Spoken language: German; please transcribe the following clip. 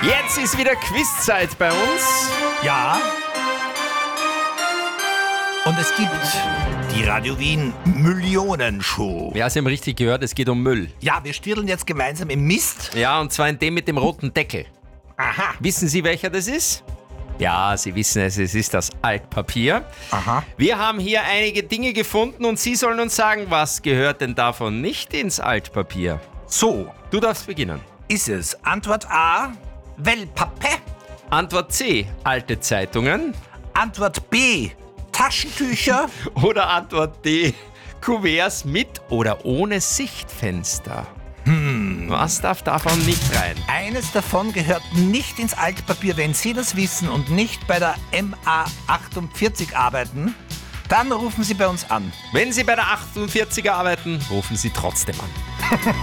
Jetzt ist wieder Quizzeit bei uns. Ja. Und es gibt die Radio Wien Millionenshow. Ja, Sie haben richtig gehört, es geht um Müll. Ja, wir stirdeln jetzt gemeinsam im Mist. Ja, und zwar in dem mit dem roten Deckel. Aha. Wissen Sie, welcher das ist? Ja, Sie wissen es, es ist das Altpapier. Aha. Wir haben hier einige Dinge gefunden und Sie sollen uns sagen, was gehört denn davon nicht ins Altpapier? So, Du darfst beginnen. ist es Antwort A, Wellpappe. Antwort C, alte Zeitungen. Antwort B, Taschentücher. Oder Antwort D, Kuverts mit oder ohne Sichtfenster. Was darf davon nicht rein? Eines davon gehört nicht ins Altpapier. Wenn Sie das wissen und nicht bei der MA48 arbeiten, dann rufen Sie bei uns an. Wenn Sie bei der 48er arbeiten, rufen Sie trotzdem an.